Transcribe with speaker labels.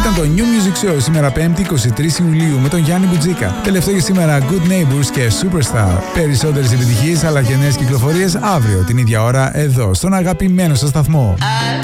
Speaker 1: ήταν το New Music Show σήμερα 5η 23 Ιουλίου με τον Γιάννη Μπουτζίκα. Τελευταίο για σήμερα Good Neighbors και Superstar. Περισσότερες επιτυχίες αλλά και νέες κυκλοφορίες αύριο την ίδια ώρα εδώ στον αγαπημένο σας σταθμό.